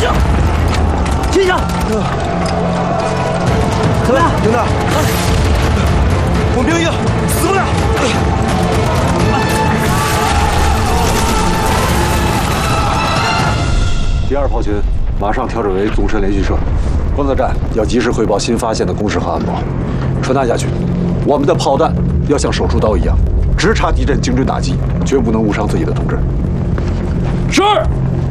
下，停下！怎么样？ 领导，我们兵营死不了。 第2炮群马上调整为纵深连续射，观测站要及时汇报新发现的工事和安保，传达下去。我们的炮弹要像手术刀一样，直插敌阵，精准打击，绝不能误伤自己的同志。 是。